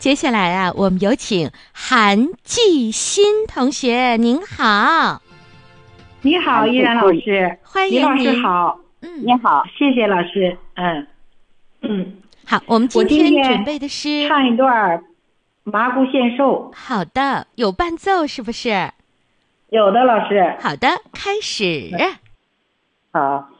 接下来啊，我们有请韩继新同学，您好。 你好，依然老师， 欢迎您。 李老师好， 你好， 谢谢老师， 好，我们今天准备的是唱一段麻姑献寿。 好的，有伴奏是不是？ 有的，老师。 好的，开始。 好。